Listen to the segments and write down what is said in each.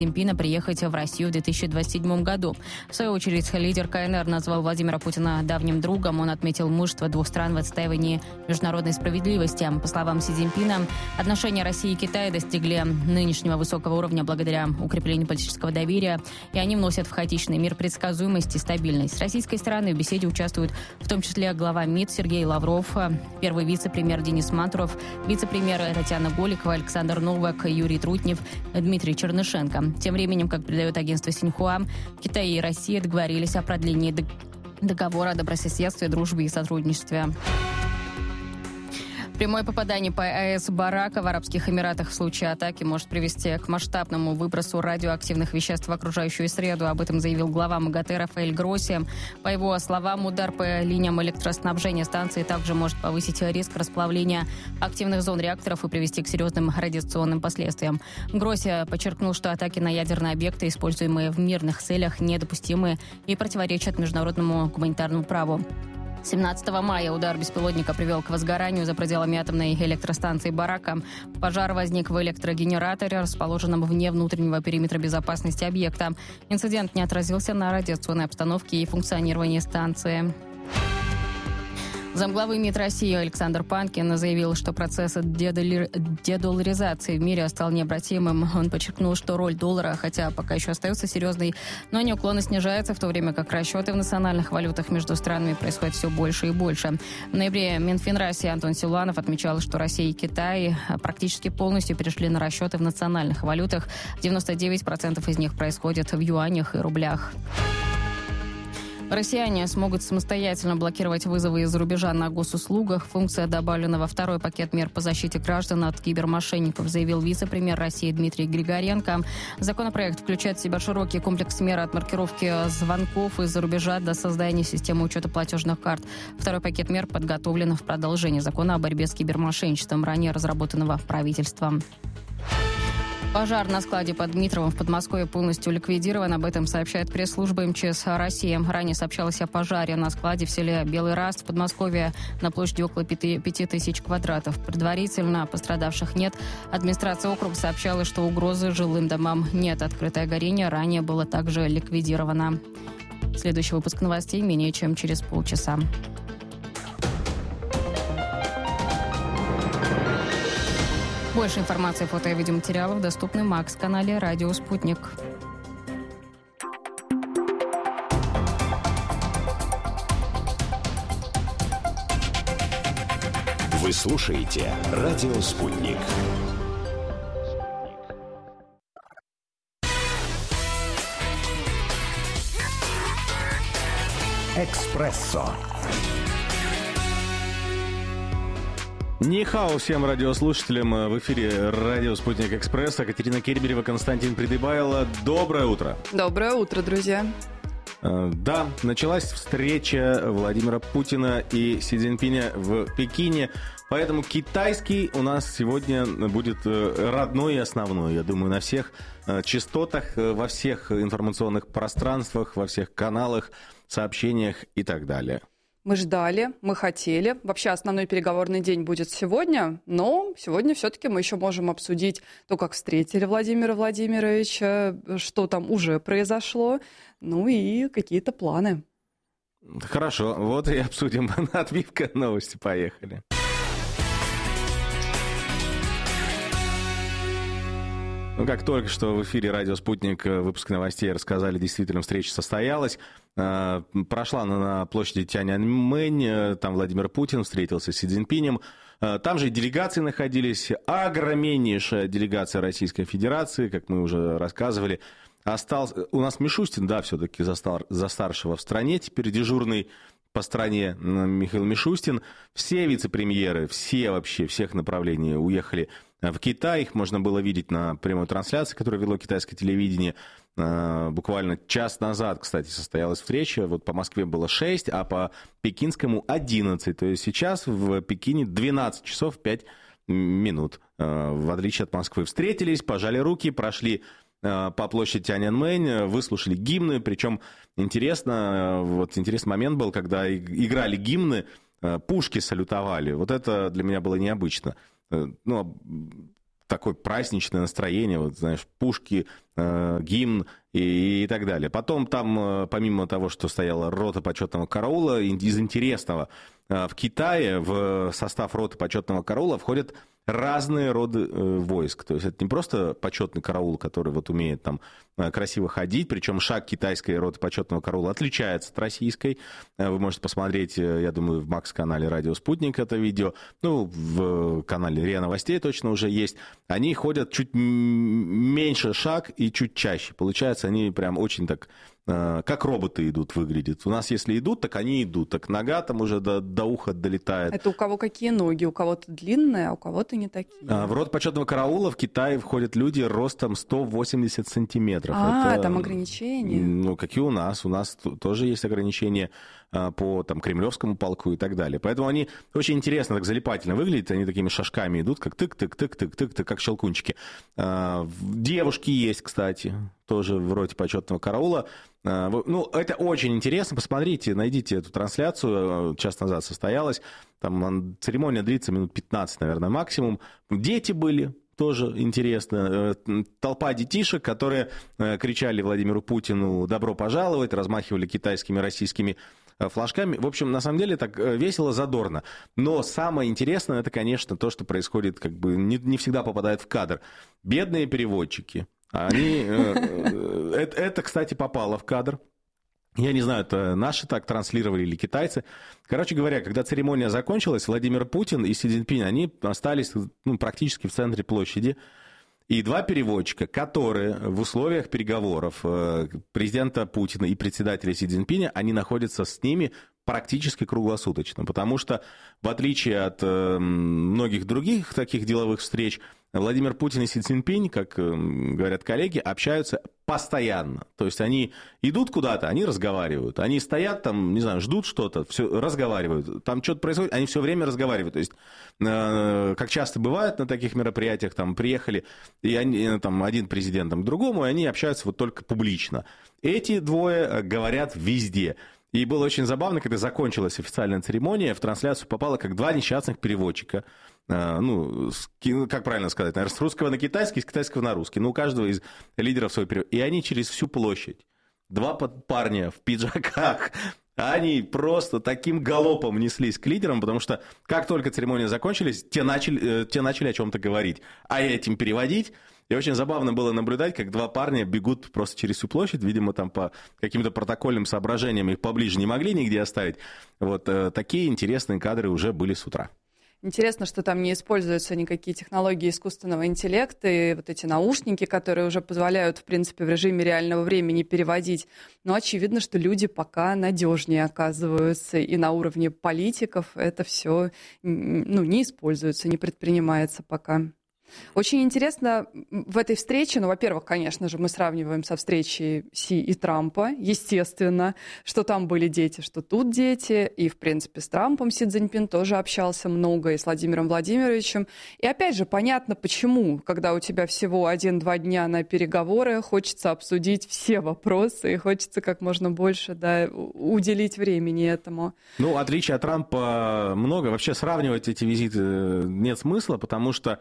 Цзиньпина приехать в Россию в 2027 году. В свою очередь, лидер КНР назвал Владимира Путина давним другом. Он отметил мужество двух стран в отстаивании международной справедливости. По словам Си Цзиньпина, отношения России и Китая достигли нынешнего высокого уровня благодаря укреплению политического доверия, и они вносят в хаотичный мир предсказуемость и стабильность. С российской стороны в беседе участвуют в том числе глава МИД Сергей Лавров, первый вице-премьер Денис Мантуров, вице-премьеры Татьяна Голикова, Александр Новак, Юрий Трутнев, Дмитрий Чернышенко. Тем временем, как передает агентство Синьхуа, Китай и Россия договорились о продлении договора о добрососедстве, дружбе и сотрудничестве. Прямое попадание по АЭС Барака в Арабских Эмиратах в случае атаки может привести к масштабному выбросу радиоактивных веществ в окружающую среду. Об этом заявил глава МАГАТЭ Рафаэль Гросси. По его словам, удар по линиям электроснабжения станции также может повысить риск расплавления активных зон реакторов и привести к серьезным радиационным последствиям. Гросси подчеркнул, что атаки на ядерные объекты, используемые в мирных целях, недопустимы и противоречат международному гуманитарному праву. 17 мая удар беспилотника привел к возгоранию за пределами атомной электростанции Барака. Пожар возник в электрогенераторе, расположенном вне внутреннего периметра безопасности объекта. Инцидент не отразился на радиационной обстановке и функционировании станции. Замглавы МИД России Александр Панкин заявил, что процесс дедолларизации в мире стал необратимым. Он подчеркнул, что роль доллара, хотя пока еще остается серьезной, но неуклонно снижается, в то время как расчеты в национальных валютах между странами происходят все больше и больше. В ноябре Минфин России Антон Силуанов отмечал, что Россия и Китай практически полностью перешли на расчеты в национальных валютах. 99% из них происходит в юанях и рублях. Россияне смогут самостоятельно блокировать вызовы из-за рубежа на госуслугах. Функция добавлена во второй пакет мер по защите граждан от кибермошенников, заявил вице-премьер России Дмитрий Григоренко. Законопроект включает в себя широкий комплекс мер от маркировки звонков из-за рубежа до создания системы учета платежных карт. Второй пакет мер подготовлен в продолжение закона о борьбе с кибермошенничеством, ранее разработанного правительством. Пожар на складе под Дмитровым в Подмосковье полностью ликвидирован. Об этом сообщает пресс-служба МЧС России. Ранее сообщалось о пожаре на складе в селе Белый Раст в Подмосковье на площади около 5000 квадратов. Предварительно пострадавших нет. Администрация округа сообщала, что угрозы жилым домам нет. Открытое горение ранее было также ликвидировано. Следующий выпуск новостей менее чем через полчаса. Больше информации, фото и видеоматериалов доступны в МАКС-канале «Радио Спутник». Вы слушаете «Радио Спутник». «Экспрессо». Нихао всем радиослушателям. В эфире радио «Спутник Экспресс». Екатерина Керберева, Константин Придыбайло. Доброе утро. Доброе утро, друзья. Да, началась встреча Владимира Путина и Си Цзиньпиня в Пекине. Поэтому китайский у нас сегодня будет родной и основной. Я думаю, на всех частотах, во всех информационных пространствах, во всех каналах, сообщениях и так далее. Мы ждали, мы хотели. Вообще основной переговорный день будет сегодня, но сегодня все-таки мы еще можем обсудить то, как встретили Владимира Владимировича, что там уже произошло, ну и какие-то планы. Хорошо, вот и обсудим. Отбивка новости, поехали. Ну, как только что в эфире «Радио Спутник» выпуск новостей рассказали, действительно встреча состоялась. Прошла она на площади Тяньаньмэнь, там Владимир Путин встретился с Си Цзиньпинем. Там же и делегации находились, огромнейшая делегация Российской Федерации, как мы уже рассказывали. Остался у нас Мишустин, да, все-таки за старшего в стране, теперь дежурный по стране Михаил Мишустин. Все вице-премьеры, всех направлений уехали в Китай. Их можно было видеть на прямой трансляции, которую вело китайское телевидение. Буквально час назад, кстати, состоялась встреча. Вот по Москве было 6, а по пекинскому 11. То есть сейчас в Пекине 12 часов 5 минут. В отличие от Москвы. Встретились, пожали руки, прошли по площади Тяньаньмэнь, выслушали гимны, причем интересный момент был, когда играли гимны, пушки салютовали. Вот это для меня было необычно. Ну, такое праздничное настроение, вот, знаешь, пушки, гимн и так далее. Потом там, помимо того, что стояла рота почетного караула, из интересного, в Китае в состав роты почетного караула входят разные роды войск. То есть это не просто почетный караул, который вот умеет там красиво ходить, причем шаг китайской роты почетного караула отличается от российской. Вы можете посмотреть, я думаю, в Макс-канале «Радио Спутник» это видео, ну, в канале РИА Новостей точно уже есть. Они ходят чуть меньше шаг и чуть чаще. Получается, они прям очень так, как роботы идут, выглядят. У нас, если идут, так они идут. Так нога там уже до уха долетает. Это у кого какие ноги? У кого-то длинные, а у кого-то не такие. В рот почетного караула в Китае входят люди ростом 180 сантиметров. Это, там ограничения. Ну, какие у нас. У нас тоже есть ограничения по там, Кремлевскому полку и так далее. Поэтому они очень интересно, так залипательно выглядят. Они такими шажками идут, как тык-тык-тык-тык-тык, как щелкунчики. Девушки есть, кстати, тоже в роте почетного караула. Ну, это очень интересно. Посмотрите, найдите эту трансляцию. Час назад состоялась. Там церемония длится минут 15, наверное, максимум. Дети были. Тоже интересно. Толпа детишек, которые кричали Владимиру Путину «добро пожаловать», размахивали китайскими, российскими флажками. В общем, на самом деле так весело, задорно. Но самое интересное, это, конечно, то, что происходит, как бы не всегда попадает в кадр. Бедные переводчики. Это, кстати, попало в кадр. Я не знаю, это наши так транслировали или китайцы. Короче говоря, когда церемония закончилась, Владимир Путин и Си Цзиньпинь, они остались практически в центре площади. И два переводчика, которые в условиях переговоров президента Путина и председателя Си Цзиньпиня, они находятся с ними практически круглосуточно. Потому что, в отличие от многих других таких деловых встреч, Владимир Путин и Си Цзиньпинь, как говорят коллеги, общаются постоянно. То есть они идут куда-то, они разговаривают. Они стоят там, не знаю, ждут что-то, все разговаривают. Там что-то происходит, они все время разговаривают. То есть, как часто бывает на таких мероприятиях, там приехали, и они, там, один президент к другому, и они общаются вот только публично. Эти двое говорят везде. И было очень забавно, когда закончилась официальная церемония, в трансляцию попало как два несчастных переводчика. Ну, как правильно сказать, наверное, с русского на китайский, с китайского на русский. Ну, у каждого из лидеров свой перевод. И они через всю площадь, два парня в пиджаках, они просто таким галопом неслись к лидерам, потому что как только церемония закончилась, те начали о чем-то говорить, а этим переводить. И очень забавно было наблюдать, как два парня бегут просто через всю площадь, видимо, там по каким-то протокольным соображениям их поближе не могли нигде оставить. Вот такие интересные кадры уже были с утра. Интересно, что там не используются никакие технологии искусственного интеллекта и вот эти наушники, которые уже позволяют, в принципе, в режиме реального времени переводить. Но очевидно, что люди пока надежнее оказываются, и на уровне политиков это все не используется, не предпринимается пока. Очень интересно в этой встрече, во-первых, конечно же, мы сравниваем со встречей Си и Трампа, естественно, что там были дети, что тут дети, и, в принципе, с Трампом Си Цзиньпин тоже общался много, и с Владимиром Владимировичем. И, опять же, понятно, почему, когда у тебя всего 1-2 дня на переговоры, хочется обсудить все вопросы, и хочется как можно больше уделить времени этому. Ну, отличия от Трампа много. Вообще сравнивать эти визиты нет смысла, потому что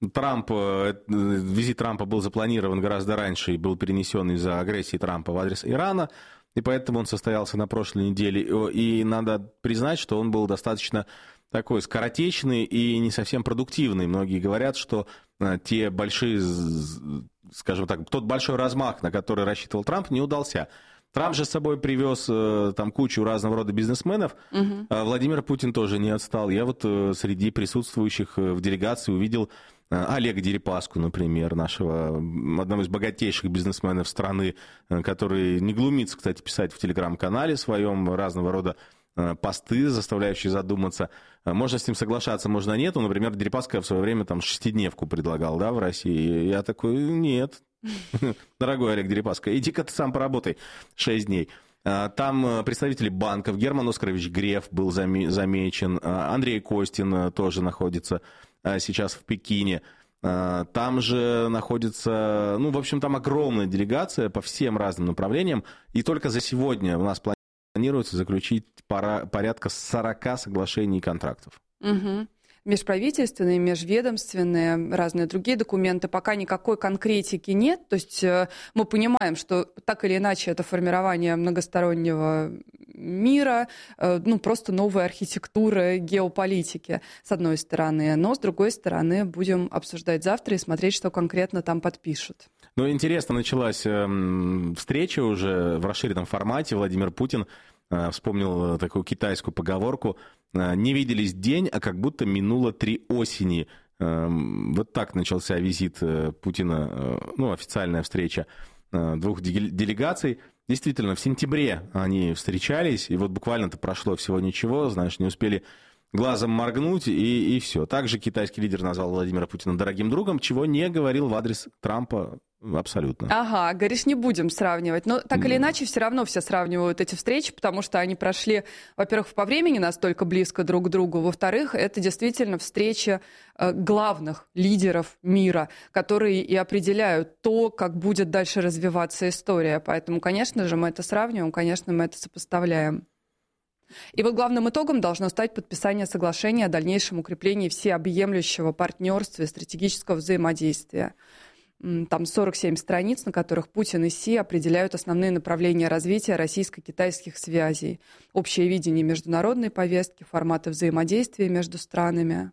визит Трампа был запланирован гораздо раньше и был перенесен из-за агрессии Трампа в адрес Ирана, и поэтому он состоялся на прошлой неделе. И надо признать, что он был достаточно такой скоротечный и не совсем продуктивный. Многие говорят, что те большие, скажем так, тот большой размах, на который рассчитывал Трамп, не удался. Трамп же с собой привез там кучу разного рода бизнесменов. А Владимир Путин тоже не отстал. Я вот среди присутствующих в делегации увидел Олега Дерипаску, например, одного из богатейших бизнесменов страны, который не глумится, кстати, писать в телеграм-канале своем разного рода посты, заставляющие задуматься. Можно с ним соглашаться, можно нет. Например, Дерипаска в свое время там 6-дневку предлагал, в России. Я такой, нет, дорогой Олег Дерипаска, иди-ка ты сам поработай 6 дней. Там представители банков, Герман Оскарович Греф был замечен, Андрей Костин тоже находится сейчас в Пекине. Там же находится, в общем, там огромная делегация по всем разным направлениям. И только за сегодня у нас планируется заключить порядка 40 соглашений и контрактов. Угу. межправительственные, межведомственные, разные другие документы. Пока никакой конкретики нет. То есть мы понимаем, что так или иначе это формирование многостороннего мира, просто новая архитектура геополитики, с одной стороны. Но, с другой стороны, будем обсуждать завтра и смотреть, что конкретно там подпишут. Интересно, началась встреча уже в расширенном формате. Владимир Путин вспомнил такую китайскую поговорку: «Не виделись день, а как будто минуло 3 осени». Вот так начался визит Путина, официальная встреча двух делегаций. Действительно, в сентябре они встречались, и вот буквально-то прошло всего ничего, не успели глазом моргнуть, и все. Также китайский лидер назвал Владимира Путина дорогим другом, чего не говорил в адрес Трампа абсолютно. Ага, говоришь, не будем сравнивать. Но так или иначе, все равно все сравнивают эти встречи, потому что они прошли, во-первых, по времени настолько близко друг к другу, во-вторых, это действительно встреча главных лидеров мира, которые и определяют то, как будет дальше развиваться история. Поэтому, конечно же, мы это сравниваем, конечно, мы это сопоставляем. И вот главным итогом должно стать подписание соглашения о дальнейшем укреплении всеобъемлющего партнерства и стратегического взаимодействия. Там 47 страниц, на которых Путин и Си определяют основные направления развития российско-китайских связей, общее видение международной повестки, форматы взаимодействия между странами.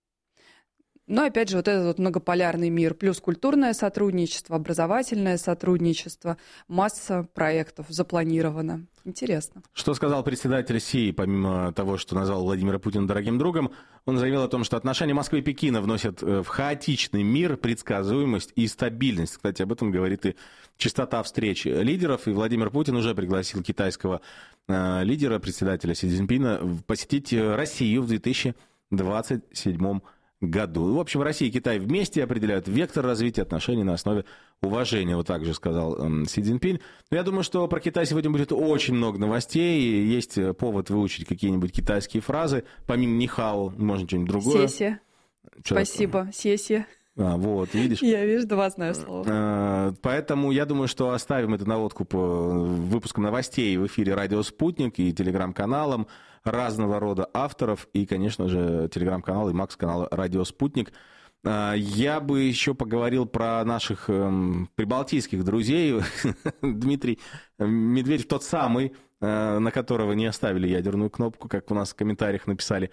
Но опять же, вот этот многополярный мир, плюс культурное сотрудничество, образовательное сотрудничество, масса проектов запланировано. Интересно. Что сказал председатель Си, помимо того, что назвал Владимира Путина дорогим другом? Он заявил о том, что отношения Москвы и Пекина вносят в хаотичный мир предсказуемость и стабильность. Кстати, об этом говорит и частота встреч лидеров. И Владимир Путин уже пригласил китайского лидера, председателя Си Цзиньпина, посетить Россию в 2027 году. В общем, Россия и Китай вместе определяют вектор развития отношений на основе уважения, вот так же сказал Си Цзиньпин. Но я думаю, что про Китай сегодня будет очень много новостей, и есть повод выучить какие-нибудь китайские фразы, помимо «нихао», можно что-нибудь другое. Сеси. Спасибо, сеси. Вот, видишь? Я, видишь, 2 знаю слова. Поэтому я думаю, что оставим эту наводку по выпускам новостей в эфире «Радио Спутник» и телеграм-каналам разного рода авторов, и, конечно же, телеграм-канал и Макс-канал «Радио Спутник». Я бы еще поговорил про наших прибалтийских друзей. Дмитрий Медведев, тот самый, на которого не оставили ядерную кнопку, как у нас в комментариях написали,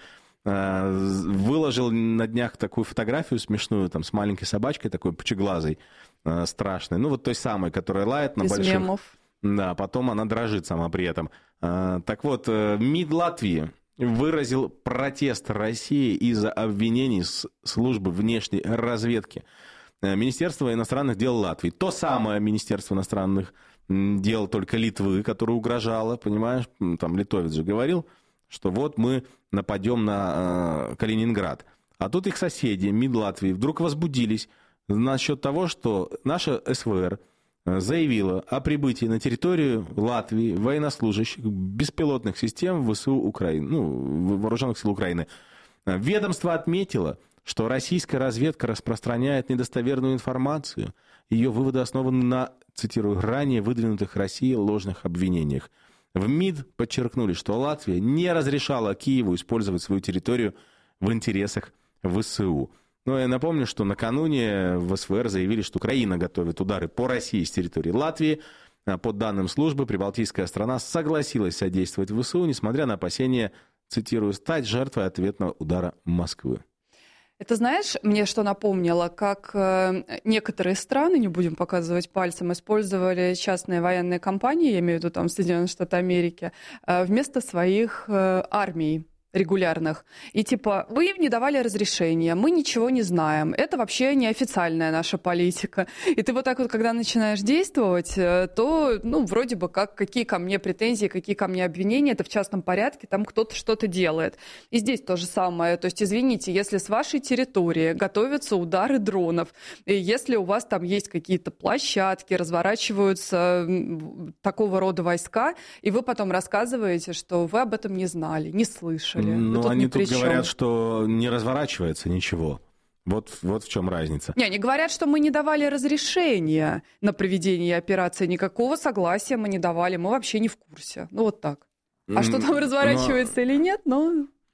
выложил на днях такую фотографию смешную, там, с маленькой собачкой, такой пучеглазой, страшной. Вот той самой, которая лает на больших... мемов. Да, потом она дрожит сама при этом. Так вот, МИД Латвии выразил протест России из-за обвинений службы внешней разведки. Министерство иностранных дел Латвии. То самое Министерство иностранных дел только Литвы, которое угрожало, понимаешь? Там литовец же говорил, что вот мы нападем на Калининград. А тут их соседи, МИД Латвии, вдруг возбудились насчет того, что наша СВР заявила о прибытии на территорию Латвии военнослужащих беспилотных систем ВСУ Украины, вооруженных сил Украины. Ведомство отметило, что российская разведка распространяет недостоверную информацию. Ее выводы основаны на, цитирую, ранее выдвинутых Россией ложных обвинениях. В МИД подчеркнули, что Латвия не разрешала Киеву использовать свою территорию в интересах ВСУ. Но я напомню, что накануне в СВР заявили, что Украина готовит удары по России с территории Латвии. По данным службы, прибалтийская страна согласилась содействовать ВСУ, несмотря на опасения, цитирую, стать жертвой ответного удара Москвы. Это, знаешь, мне что напомнило, как некоторые страны, не будем показывать пальцем, использовали частные военные компании, я имею в виду там Соединенные Штаты Америки, вместо своих армий регулярных. И типа, вы им не давали разрешения, мы ничего не знаем. Это вообще неофициальная наша политика. И ты вот так вот, когда начинаешь действовать, то, вроде бы как, какие ко мне претензии, какие ко мне обвинения, это в частном порядке, там кто-то что-то делает. И здесь то же самое. То есть, извините, если с вашей территории готовятся удары дронов, и если у вас там есть какие-то площадки, разворачиваются такого рода войска, и вы потом рассказываете, что вы об этом не знали, не слышали. Но они тут говорят, что не разворачивается ничего. Вот в чем разница. Они говорят, что мы не давали разрешения на проведение операции, никакого согласия мы не давали, мы вообще не в курсе. Вот так. А что там разворачивается или нет,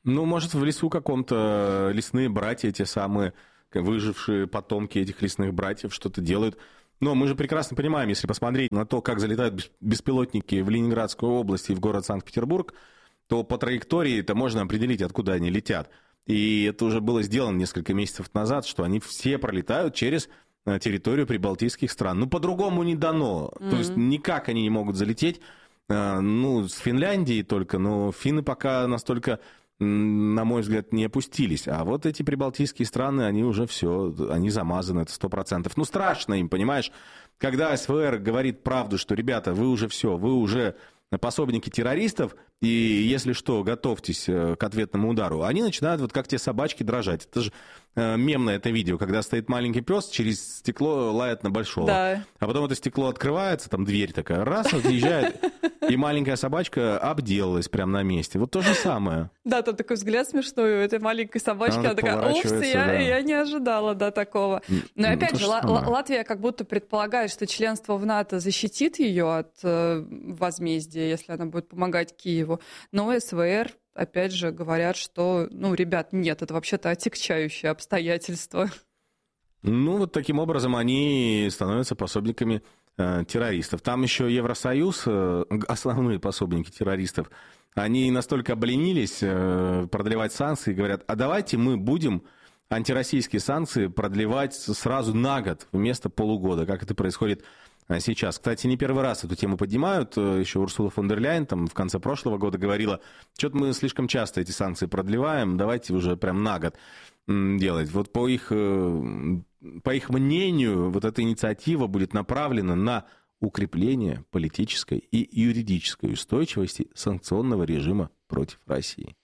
Ну, может, в лесу каком-то лесные братья, те самые выжившие потомки этих лесных братьев что-то делают. Но мы же прекрасно понимаем, если посмотреть на то, как залетают беспилотники в Ленинградскую область и в город Санкт-Петербург, то по траектории это можно определить, откуда они летят. И это уже было сделано несколько месяцев назад, что они все пролетают через территорию прибалтийских стран. Ну, по-другому не дано. То есть никак они не могут залететь. Ну, с Финляндии только, но финны пока настолько, на мой взгляд, не опустились. А вот эти прибалтийские страны, они уже все, они замазаны, это 100%. Ну, страшно им, понимаешь? Когда СВР говорит правду, что, ребята, вы уже все, вы уже пособники террористов, и если что, готовьтесь к ответному удару, они начинают вот как те собачки дрожать. Это же мемное это видео, когда стоит маленький пес, через стекло лает на большого. Да. А потом это стекло открывается, там дверь такая, раз, отъезжает, и маленькая собачка обделалась прямо на месте. Вот то же самое. Да, там такой взгляд смешной у этой маленькой собачки. Она такая, упс, я не ожидала, такого. Но опять же, Латвия как будто предполагает, что членство в НАТО защитит ее от возмездия, если она будет помогать Киеву. Но СВР, опять же, говорят, что, ребят, нет, это вообще-то отягчающее обстоятельство. Ну, вот таким образом они становятся пособниками террористов. Там еще Евросоюз, основные пособники террористов, они настолько обленились продлевать санкции, говорят, а давайте мы будем антироссийские санкции продлевать сразу на год вместо полугода, как это происходит сейчас. Кстати, не первый раз эту тему поднимают. Еще Урсула фон дер Ляйен там в конце прошлого года говорила, что-то мы слишком часто эти санкции продлеваем, давайте уже прям на год делать. Вот по их мнению, вот эта инициатива будет направлена на укрепление политической и юридической устойчивости санкционного режима против России.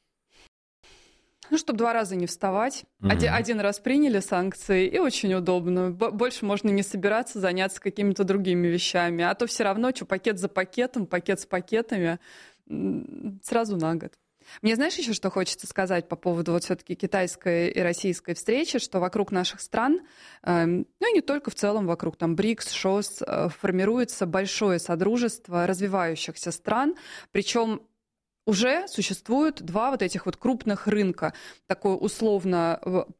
Чтобы 2 раза не вставать. Один раз приняли санкции, и очень удобно. Больше можно не собираться, заняться какими-то другими вещами. А то все равно, пакет за пакетом, пакет с пакетами, сразу на год. Мне знаешь еще, что хочется сказать по поводу вот все-таки китайской и российской встречи, что вокруг наших стран, и не только в целом вокруг там БРИКС, ШОС, формируется большое содружество развивающихся стран, причем уже существует 2 вот этих вот крупных рынка, такой условно,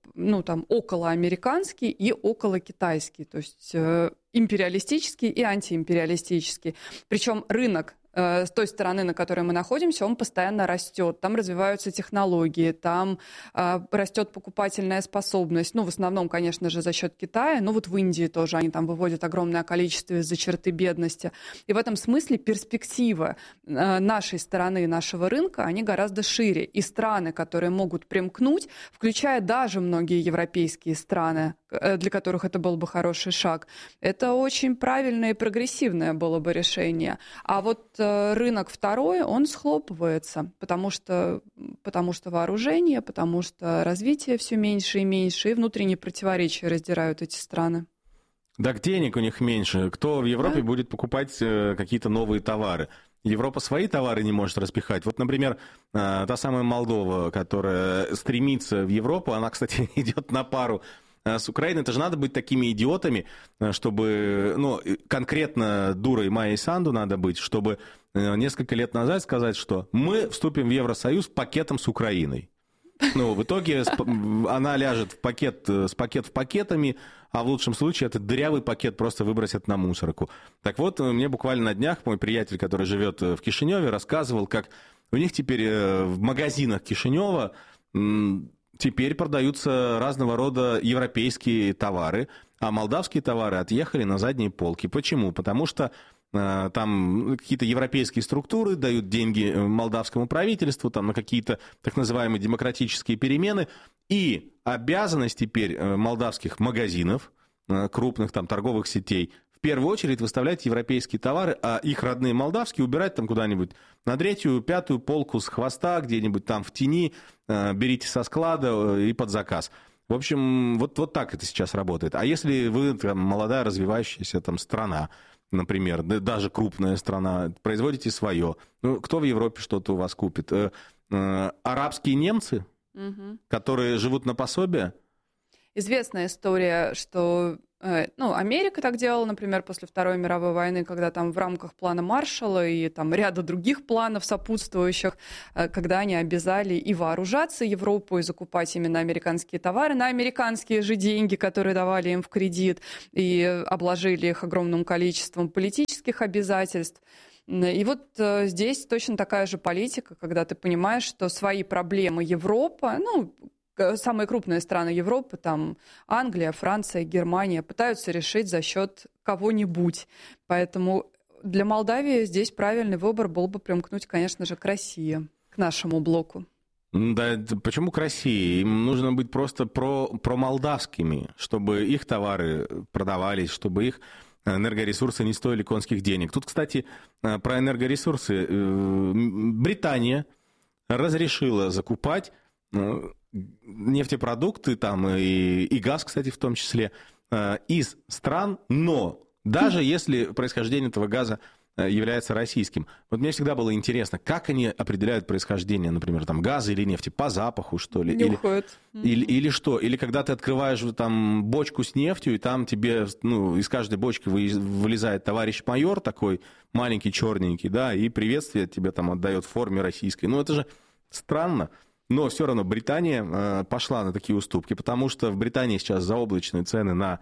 околоамериканский и околокитайский, то есть империалистический и антиимпериалистический. Причем рынок с той стороны, на которой мы находимся, он постоянно растет. Там развиваются технологии, там растет покупательная способность. В основном, конечно же, за счет Китая. Но вот в Индии тоже они там выводят огромное количество из-за черты бедности. И в этом смысле перспективы нашей стороны, нашего рынка, они гораздо шире. И страны, которые могут примкнуть, включая даже многие европейские страны, для которых это был бы хороший шаг, это очень правильное и прогрессивное было бы решение. А вот рынок второй, он схлопывается, потому что вооружение, потому что развитие все меньше и меньше, и внутренние противоречия раздирают эти страны. Так денег у них меньше. Кто в Европе будет покупать какие-то новые товары? Европа свои товары не может распихать. Вот, например, та самая Молдова, которая стремится в Европу, она, кстати, идет на пару с Украиной. Это же надо быть такими идиотами, чтобы, конкретно дурой Майей Санду надо быть, чтобы несколько лет назад сказать, что мы вступим в Евросоюз пакетом с Украиной. В итоге она ляжет в пакет с пакетами, а в лучшем случае этот дырявый пакет просто выбросят на мусорку. Так вот, мне буквально на днях мой приятель, который живет в Кишиневе, рассказывал, как у них теперь в магазинах Кишинева теперь продаются разного рода европейские товары, а молдавские товары отъехали на задние полки. Почему? Потому что там какие-то европейские структуры дают деньги молдавскому правительству там, на какие-то так называемые демократические перемены, и обязанность теперь молдавских магазинов, крупных там торговых сетей, в первую очередь выставлять европейские товары, а их родные молдавские убирать там куда-нибудь на 3-ю, 5-ю полку с хвоста, где-нибудь там в тени, берите со склада и под заказ. В общем, вот так это сейчас работает. А если вы там, молодая развивающаяся там страна, например, даже крупная страна, производите свое, кто в Европе что-то у вас купит? Арабские немцы, которые живут на пособие? Известная история, что Америка так делала, например, после Второй мировой войны, когда там в рамках плана Маршалла и там ряда других планов сопутствующих, когда они обязали и вооружаться Европу, и закупать именно американские товары на американские же деньги, которые давали им в кредит, и обложили их огромным количеством политических обязательств. И вот здесь точно такая же политика, когда ты понимаешь, что свои проблемы Европа, самые крупные страны Европы, там Англия, Франция, Германия, пытаются решить за счет кого-нибудь. Поэтому для Молдавии здесь правильный выбор был бы примкнуть, конечно же, к России, к нашему блоку. Да, почему к России? Им нужно быть просто промолдавскими, чтобы их товары продавались, чтобы их энергоресурсы не стоили конских денег. Тут, кстати, про энергоресурсы. Британия разрешила закупать нефтепродукты там, и газ, кстати, в том числе, из стран, но даже если происхождение этого газа является российским. Вот мне всегда было интересно, как они определяют происхождение, например, там, газа или нефти, по запаху, что ли? Нюхают. Или что? Или когда ты открываешь там бочку с нефтью, и там тебе из каждой бочки вылезает товарищ майор такой, маленький, черненький, да, и приветствие тебе там отдает в форме российской. Это же странно. Но все равно Британия пошла на такие уступки, потому что в Британии сейчас заоблачные цены на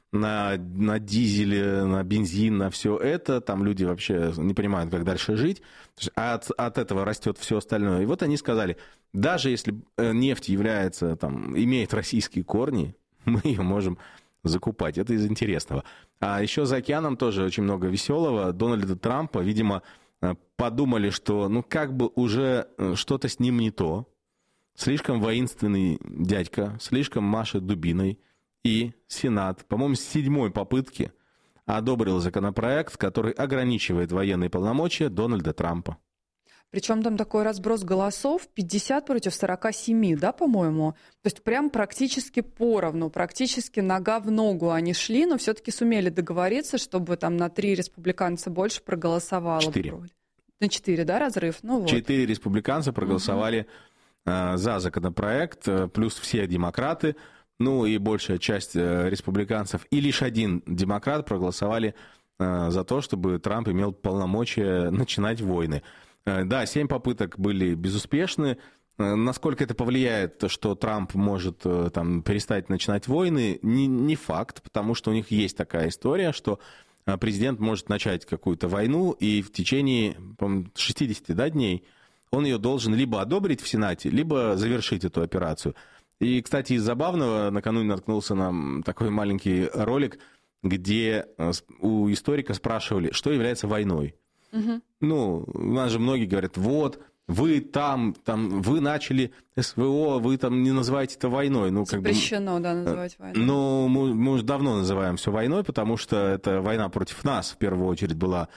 дизель, на бензин, на все это. Там люди вообще не понимают, как дальше жить. А от этого растет все остальное. И вот они сказали, даже если нефть имеет российские корни, мы ее можем закупать. Это из интересного. А еще за океаном тоже очень много веселого. Дональда Трампа, видимо, подумали, что как бы уже что-то с ним не то. Слишком воинственный дядька, слишком машет дубиной. И Сенат, по-моему, с 7-й попытки одобрил законопроект, который ограничивает военные полномочия Дональда Трампа. Причем там такой разброс голосов 50 против 47, да, по-моему? То есть прям практически поровну, практически нога в ногу они шли, но все-таки сумели договориться, чтобы там на 3 республиканца больше проголосовало. 4. На 4, да, разрыв? 4 республиканца проголосовали за законопроект, плюс все демократы, и большая часть республиканцев, и лишь 1 демократ проголосовали за то, чтобы Трамп имел полномочия начинать войны. Да, 7 попыток были безуспешны. Насколько это повлияет, что Трамп может перестать начинать войны, не факт, потому что у них есть такая история, что президент может начать какую-то войну, и в течение, по-моему, 60 дней он ее должен либо одобрить в Сенате, либо завершить эту операцию. И, кстати, из забавного, накануне наткнулся на такой маленький ролик, где у историка спрашивали, что является войной. У нас же многие говорят, вы вы начали СВО, вы не называете это войной. Запрещено, называть войной. Мы уже давно называем все войной, потому что это война против нас, в первую очередь, была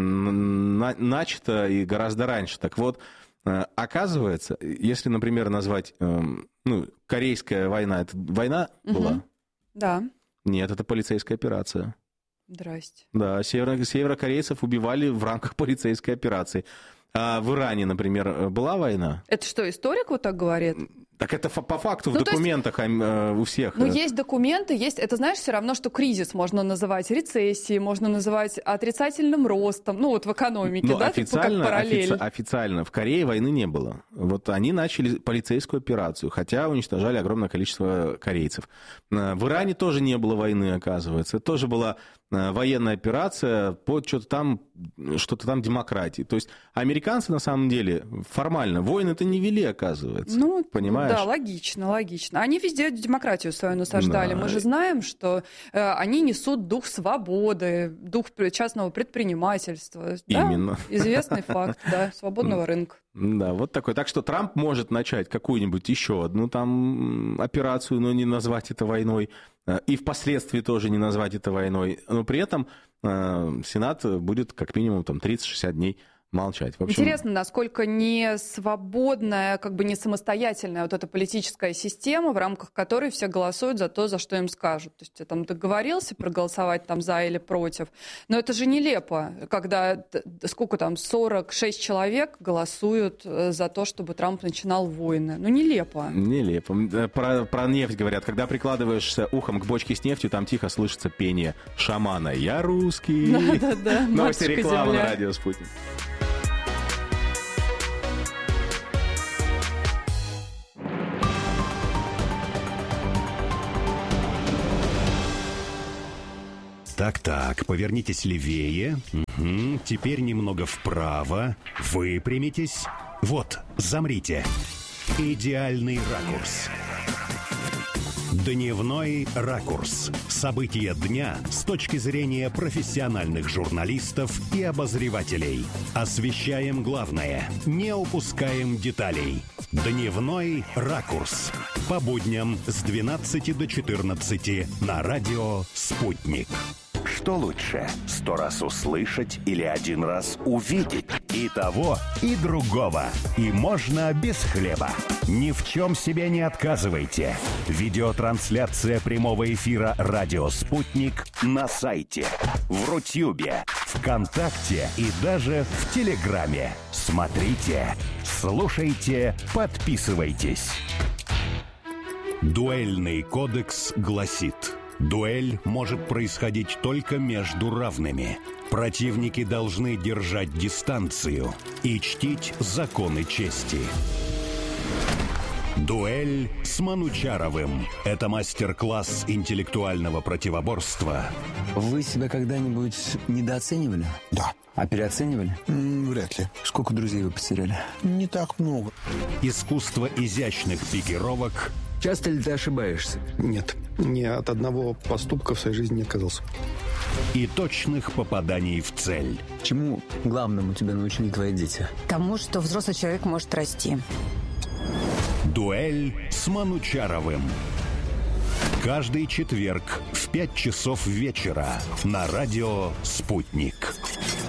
начата и гораздо раньше. Так вот, оказывается, если, например, назвать корейская война, это война была? Да. Нет, это полицейская операция. Здрасте. Да, северокорейцев убивали в рамках полицейской операции. А в Иране, например, была война? Это что, историк вот так говорит? Так это по факту в документах у всех. Есть документы, есть. Это, знаешь, все равно, что кризис можно называть рецессией, можно называть отрицательным ростом, в экономике, да, официально, как параллель. Официально в Корее войны не было. Они начали полицейскую операцию, хотя уничтожали огромное количество корейцев. В Иране тоже не было войны, оказывается. Это тоже была военная операция по что-то там демократии. То есть американцы, на самом деле, формально войны-то не вели, оказывается. Понимаешь? Да, логично. Они везде демократию свою насаждали. Да. Мы же знаем, что они несут дух свободы, дух частного предпринимательства. Именно. Да? Известный факт, да, свободного рынка. Да, вот такой. Так что Трамп может начать какую-нибудь еще одну операцию, но не назвать это войной. И впоследствии тоже не назвать это войной. Но при этом Сенат будет как минимум 30-60 дней молчать. В общем... Интересно, насколько не свободная, как бы не самостоятельная вот эта политическая система, в рамках которой все голосуют за то, за что им скажут. То есть ты там договорился проголосовать там за или против, но это же нелепо, когда сколько там, 46 человек голосуют за то, чтобы Трамп начинал войны. Ну, нелепо. Нелепо. Про нефть говорят. Когда прикладываешься ухом к бочке с нефтью, там тихо слышится пение шамана. Я русский. Да-да-да. Новости, реклама на радио «Спутник». Так, повернитесь левее. Угу. Теперь немного вправо. Выпрямитесь. Вот, замрите. Идеальный ракурс. Дневной ракурс. События дня с точки зрения профессиональных журналистов и обозревателей. Освещаем главное, не упускаем деталей. Дневной ракурс. По будням с 12 до 14 на радио «Спутник». Что лучше, 100 раз услышать или 1 раз увидеть? И того, и другого. И можно без хлеба. Ни в чем себе не отказывайте. Видеотрансляция прямого эфира «Радио Спутник» на сайте, в Рутюбе, ВКонтакте и даже в Телеграме. Смотрите, слушайте, подписывайтесь. Дуэльный кодекс гласит: дуэль может происходить только между равными. Противники должны держать дистанцию и чтить законы чести. Дуэль с Манучаровым. Это мастер-класс интеллектуального противоборства. Вы себя когда-нибудь недооценивали? Да. А переоценивали? Вряд ли. Сколько друзей вы потеряли? Не так много. Искусство изящных пикировок. Часто ли ты ошибаешься? Нет. Ни от одного поступка в своей жизни не отказался. И точных попаданий в цель. Чему главному тебя научили твои дети? Тому, что взрослый человек может расти. Дуэль с Манучаровым. Каждый четверг в 5 часов вечера на радио «Спутник».